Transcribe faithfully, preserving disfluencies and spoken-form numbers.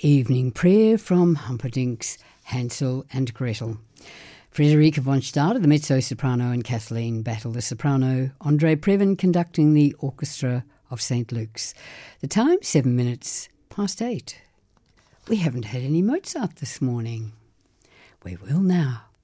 Evening Prayer from Humperdinck's Hansel and Gretel. Friederike von Stade, the mezzo-soprano, and Kathleen Battle, the soprano. Andre Previn conducting the orchestra of Saint Luke's. The time, seven minutes past eight. We haven't had any Mozart this morning. We will now.